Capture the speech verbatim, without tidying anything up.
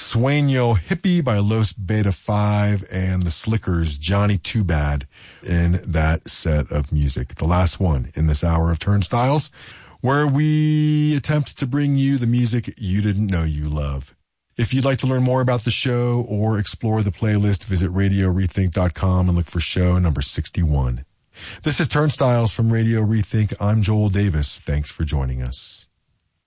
Sueño Hippie by Los Beta five and the Slickers, Johnny Too Bad, in that set of music. The last one in this hour of Turnstiles, where we attempt to bring you the music you didn't know you love. If you'd like to learn more about the show or explore the playlist, visit radio rethink dot com and look for show number sixty-one. This is Turnstiles from Radio Rethink. I'm Joel Davis. Thanks for joining us.